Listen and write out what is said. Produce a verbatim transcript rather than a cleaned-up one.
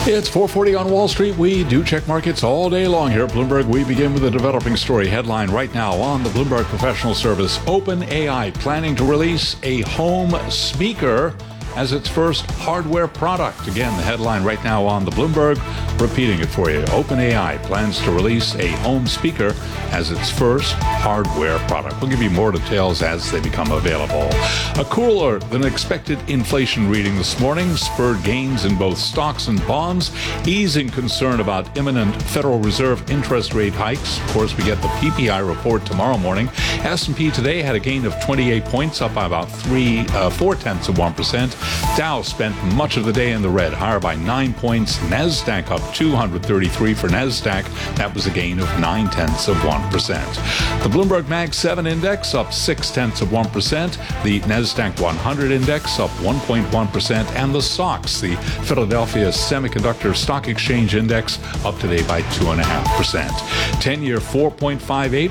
It's four forty on Wall Street. We do check markets all day long here at Bloomberg. We begin with a developing story headline right now on the Bloomberg Professional Service. OpenAI planning to release a home speaker as its first hardware product. Again, the headline right now on the Bloomberg, repeating it for you. OpenAI plans to release a home speaker as its first hardware product. We'll give you more details as they become available. A cooler than expected inflation reading this morning spurred gains in both stocks and bonds, easing concern about imminent Federal Reserve interest rate hikes. Of course, we get the P P I report tomorrow morning. S and P today had a gain of twenty-eight points, up by about three, uh, four tenths of one percent. Dow spent much of the day in the red, higher by nine points. NASDAQ up two hundred thirty-three for NASDAQ. That was a gain of nine tenths of one percent. The Bloomberg Mag seven index up six tenths of one percent. The NASDAQ one hundred index up one point one percent. And the S O X, the Philadelphia Semiconductor Stock Exchange Index, up today by two point five percent. ten-year four point five eight.